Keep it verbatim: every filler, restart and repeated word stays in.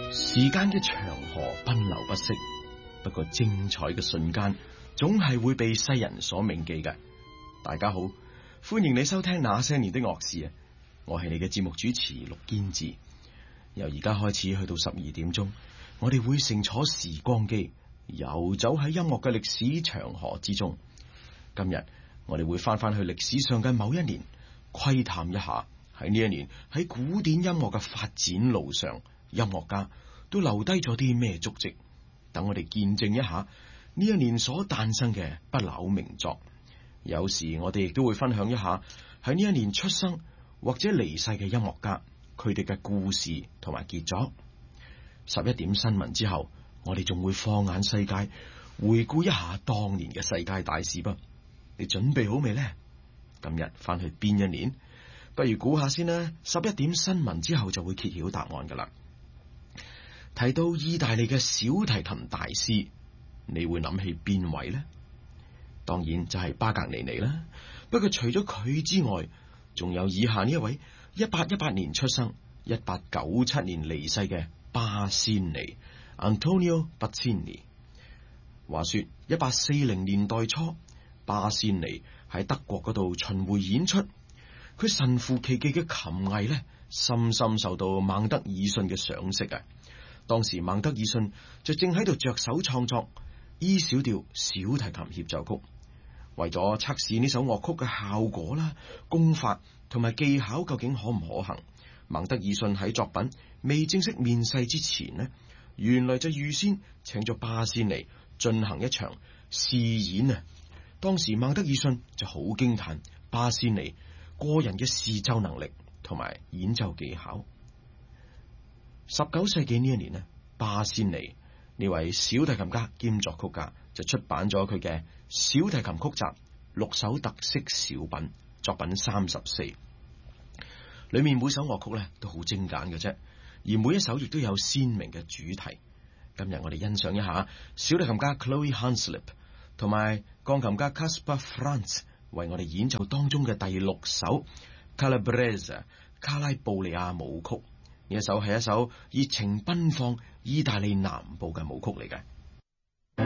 時間嘅長河奔流不息，不過精彩嘅瞬間總係會被世人所銘記嘅。大家好，歡迎你收聽那些年的樂事啊！我係你嘅節目主持陸堅志。由而家開始去到十二點鐘，我哋會乘坐時光機，遊走喺音樂嘅歷史長河之中。今日我哋會翻翻去歷史上嘅某一年，窺探一下喺呢一年喺古典音樂嘅發展路上，音樂家都留低咗啲咩足跡，等我哋見證一下呢一年所誕生嘅不朽名作。有時我哋亦都會分享一下喺呢一年出生或者離世嘅音樂家，佢哋嘅故事同埋傑作。十一點新聞之後，我哋仲會放眼世界，回顧一下當年嘅世界大事噃。你準備好未呢？今日翻去邊一年？不如估下先啦。十一點新聞之後就會揭曉答案噶啦。提到意大利嘅小提琴大師，你會諗起邊位呢？當然就係巴格尼尼啦。不過除咗佢之外，仲有以下呢一位一八一八年出生、一八九七年離世嘅巴仙尼 Antonio Bazzini。話說一八四零年代初，巴仙尼喺德國嗰度巡迴演出，佢神乎其技嘅琴藝呢，深深受到孟德爾遜嘅賞識啊！當時孟德爾遜就正喺度着手創作 E 小調小提琴協奏曲，為咗測試呢首樂曲嘅效果啦、功法同埋技巧究竟可唔可行，孟德爾遜喺作品未正式面世之前呢，原來就預先請咗巴仙尼進行一場試演啊！當時孟德爾遜就好驚嘆巴仙尼個人嘅視奏能力同埋演奏技巧。十九世紀呢一年呢，巴仙尼呢位小提琴家兼作曲家就出版咗佢嘅小提琴曲集六首特色小品，作品三十四。裏面每首樂曲咧都好精簡嘅啫，而每一首亦都有鮮明嘅主題。今日我哋欣賞一下小提琴家 Chloe Hanslip 同埋鋼琴家 Caspar Franz 為我哋演奏當中嘅第六首 Calabrese 卡拉布利亞舞曲。呢一首係一首熱情奔放意大利南部嘅舞曲嚟嘅。